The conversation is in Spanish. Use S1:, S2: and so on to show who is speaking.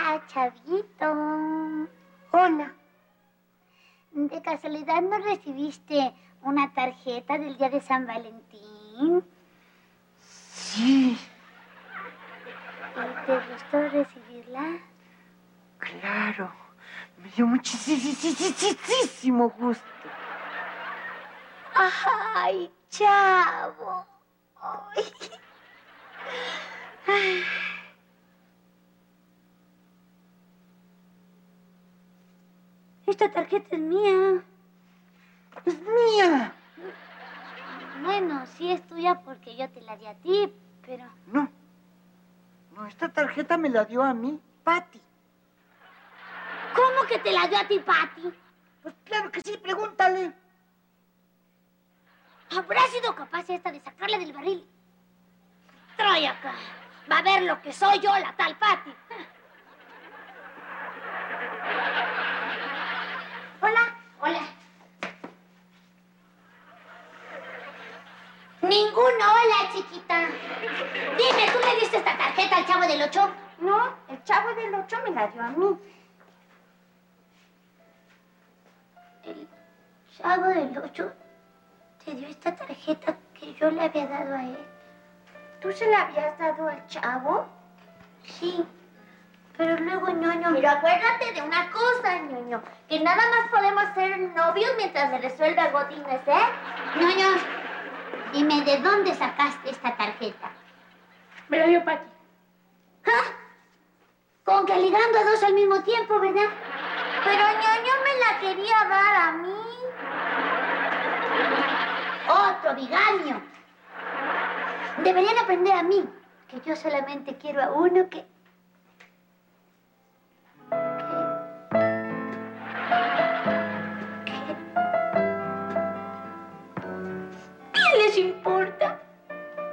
S1: Hola, chavito.
S2: Hola.
S1: ¿De casualidad no recibiste una tarjeta del día de San Valentín?
S2: Sí.
S1: ¿Y te gustó recibirla?
S2: Claro. Me dio muchísimo gusto.
S1: ¡Ay, chavo! Ay. Esta tarjeta es mía.
S2: ¡Es mía!
S1: Bueno, sí es tuya porque yo te la di a ti, pero...
S2: No. No, esta tarjeta me la dio a mí, Patty.
S1: ¿Cómo que te la dio a ti, Patty?
S2: Pues claro que sí, pregúntale.
S1: ¿Habrá sido capaz esta de sacarla del barril? Trae acá. Va a ver lo que soy yo, la tal Patty. Hola, hola. Ningún hola, chiquita. Dime, ¿tú le diste esta tarjeta al Chavo del Ocho?
S3: No, el Chavo del Ocho me la dio a mí.
S1: El Chavo del Ocho te dio esta tarjeta que yo le había dado a él.
S3: ¿Tú se la habías dado al Chavo?
S1: Sí, pero luego, ñoño...
S3: Pero acuérdate de una cosa, ñoño, que nada más podemos ser novios mientras se resuelva Godínez, ¿eh?
S1: ñoño, dime, ¿de dónde sacaste esta tarjeta?
S3: Me la dio Patty.
S1: ¿Ah? Con que ligando a dos al mismo tiempo, ¿verdad?
S3: Pero ñoño me la quería dar a mí.
S1: Otro bigamio. Deberían aprender a mí, que yo solamente quiero a uno que...
S3: ¿Qué les importa?